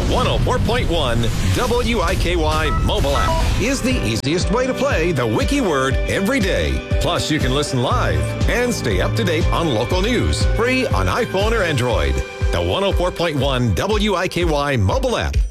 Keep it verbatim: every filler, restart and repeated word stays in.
one oh four point one W I K Y mobile app is the easiest way to play the Wiki Word every day. Plus, you can listen live and stay up to date on local news, free on iPhone or Android. The one oh four point one W I K Y mobile app.